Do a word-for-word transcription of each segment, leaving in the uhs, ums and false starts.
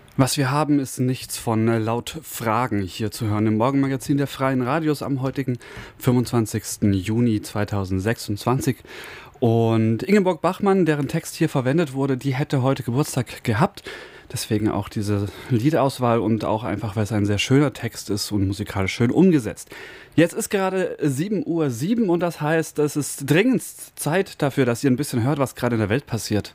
Was wir haben, ist nichts von äh, laut Fragen hier zu hören im Morgenmagazin der Freien Radios am heutigen fünfundzwanzigsten Juni zweitausendsechsundzwanzig. Und Ingeborg Bachmann, deren Text hier verwendet wurde, die hätte heute Geburtstag gehabt. Deswegen auch diese Liedauswahl und auch einfach, weil es ein sehr schöner Text ist und musikalisch schön umgesetzt. Jetzt ist gerade sieben Uhr sieben und das heißt, es ist dringend Zeit dafür, dass ihr ein bisschen hört, was gerade in der Welt passiert.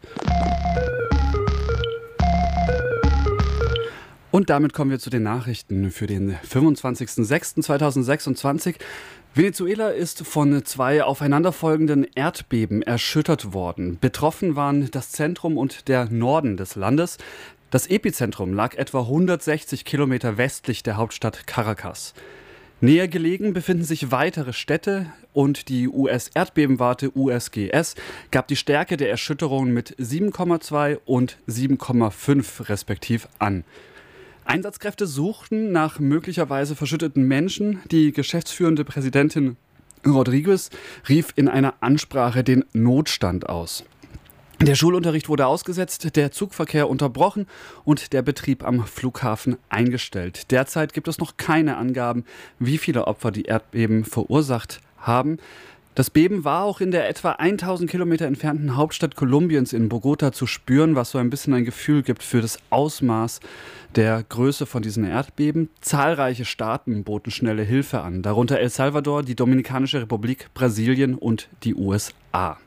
Und damit kommen wir zu den Nachrichten für den fünfundzwanzigsten sechsten zweitausendsechsundzwanzig. Venezuela ist von zwei aufeinanderfolgenden Erdbeben erschüttert worden. Betroffen waren das Zentrum und der Norden des Landes. Das Epizentrum lag etwa hundertsechzig Kilometer westlich der Hauptstadt Caracas. Näher gelegen befinden sich weitere Städte und die U S-Erdbebenwarte U S G S gab die Stärke der Erschütterungen mit sieben Komma zwei und sieben Komma fünf respektiv an. Einsatzkräfte suchten nach möglicherweise verschütteten Menschen. Die geschäftsführende Präsidentin Rodriguez rief in einer Ansprache den Notstand aus. Der Schulunterricht wurde ausgesetzt, der Zugverkehr unterbrochen und der Betrieb am Flughafen eingestellt. Derzeit gibt es noch keine Angaben, wie viele Opfer die Erdbeben verursacht haben. Das Beben war auch in der etwa tausend Kilometer entfernten Hauptstadt Kolumbiens in Bogota zu spüren, was so ein bisschen ein Gefühl gibt für das Ausmaß der Größe von diesen Erdbeben. Zahlreiche Staaten boten schnelle Hilfe an, darunter El Salvador, die Dominikanische Republik, Brasilien und die U S A.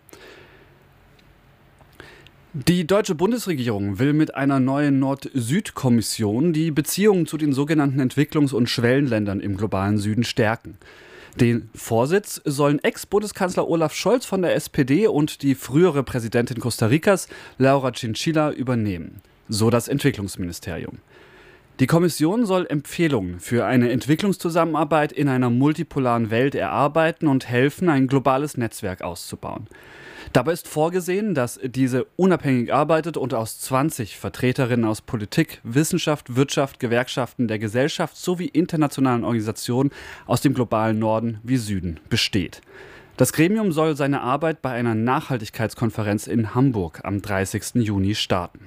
Die deutsche Bundesregierung will mit einer neuen Nord-Süd-Kommission die Beziehungen zu den sogenannten Entwicklungs- und Schwellenländern im globalen Süden stärken. Den Vorsitz sollen Ex-Bundeskanzler Olaf Scholz von der S P D und die frühere Präsidentin Costa Ricas, Laura Chinchilla, übernehmen, so das Entwicklungsministerium. Die Kommission soll Empfehlungen für eine Entwicklungszusammenarbeit in einer multipolaren Welt erarbeiten und helfen, ein globales Netzwerk auszubauen. Dabei ist vorgesehen, dass diese unabhängig arbeitet und aus zwanzig Vertreterinnen aus Politik, Wissenschaft, Wirtschaft, Gewerkschaften, der Gesellschaft sowie internationalen Organisationen aus dem globalen Norden wie Süden besteht. Das Gremium soll seine Arbeit bei einer Nachhaltigkeitskonferenz in Hamburg am dreißigsten Juni starten.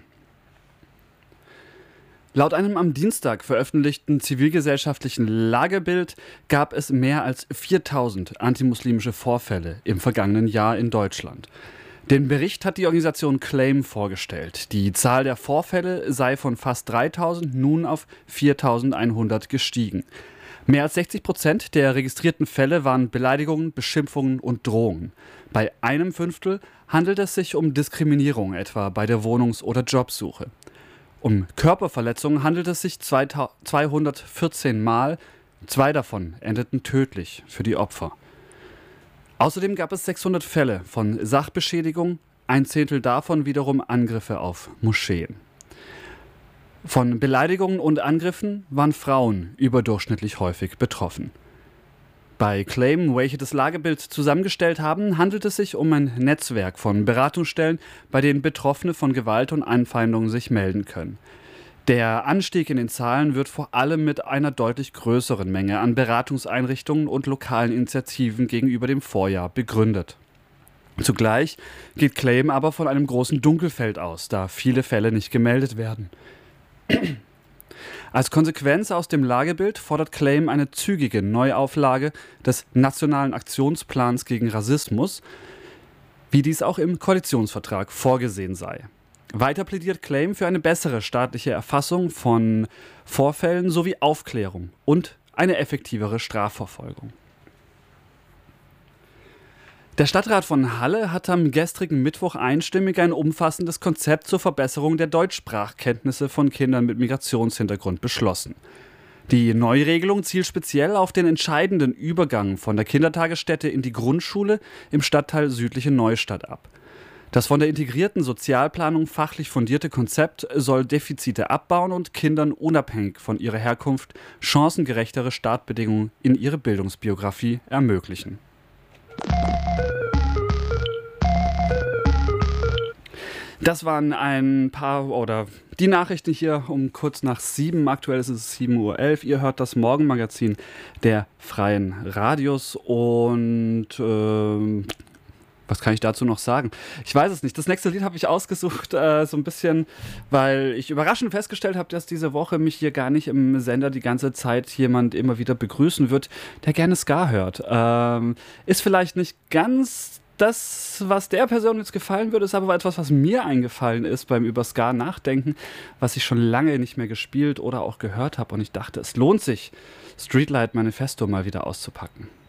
Laut einem am Dienstag veröffentlichten zivilgesellschaftlichen Lagebild gab es mehr als viertausend antimuslimische Vorfälle im vergangenen Jahr in Deutschland. Den Bericht hat die Organisation Claim vorgestellt. Die Zahl der Vorfälle sei von fast dreitausend nun auf viertausendeinhundert gestiegen. Mehr als sechzig Prozent der registrierten Fälle waren Beleidigungen, Beschimpfungen und Drohungen. Bei einem Fünftel handelt es sich um Diskriminierung, etwa bei der Wohnungs- oder Jobsuche. Um Körperverletzungen handelt es sich zweihundertvierzehn Mal, zwei davon endeten tödlich für die Opfer. Außerdem gab es sechshundert Fälle von Sachbeschädigung, ein Zehntel davon wiederum Angriffe auf Moscheen. Von Beleidigungen und Angriffen waren Frauen überdurchschnittlich häufig betroffen. Bei Claim, welche das Lagebild zusammengestellt haben, handelt es sich um ein Netzwerk von Beratungsstellen, bei denen Betroffene von Gewalt und Anfeindungen sich melden können. Der Anstieg in den Zahlen wird vor allem mit einer deutlich größeren Menge an Beratungseinrichtungen und lokalen Initiativen gegenüber dem Vorjahr begründet. Zugleich geht Claim aber von einem großen Dunkelfeld aus, da viele Fälle nicht gemeldet werden. Als Konsequenz aus dem Lagebild fordert Claim eine zügige Neuauflage des Nationalen Aktionsplans gegen Rassismus, wie dies auch im Koalitionsvertrag vorgesehen sei. Weiter plädiert Claim für eine bessere staatliche Erfassung von Vorfällen sowie Aufklärung und eine effektivere Strafverfolgung. Der Stadtrat von Halle hat am gestrigen Mittwoch einstimmig ein umfassendes Konzept zur Verbesserung der Deutschsprachkenntnisse von Kindern mit Migrationshintergrund beschlossen. Die Neuregelung zielt speziell auf den entscheidenden Übergang von der Kindertagesstätte in die Grundschule im Stadtteil Südliche Neustadt ab. Das von der integrierten Sozialplanung fachlich fundierte Konzept soll Defizite abbauen und Kindern unabhängig von ihrer Herkunft chancengerechtere Startbedingungen in ihre Bildungsbiografie ermöglichen. Das waren ein paar oder die Nachrichten hier um kurz nach sieben. Aktuell ist es sieben Uhr elf. Ihr hört das Morgenmagazin der Freien Radios und äh, Was kann ich dazu noch sagen? Ich weiß es nicht. Das nächste Lied habe ich ausgesucht, äh, so ein bisschen, weil ich überraschend festgestellt habe, dass diese Woche mich hier gar nicht im Sender die ganze Zeit jemand immer wieder begrüßen wird, der gerne Ska hört. Ähm, ist vielleicht nicht ganz das, was der Person jetzt gefallen würde, ist aber etwas, was mir eingefallen ist beim über Ska nachdenken, was ich schon lange nicht mehr gespielt oder auch gehört habe. Und ich dachte, es lohnt sich, Streetlight Manifesto mal wieder auszupacken.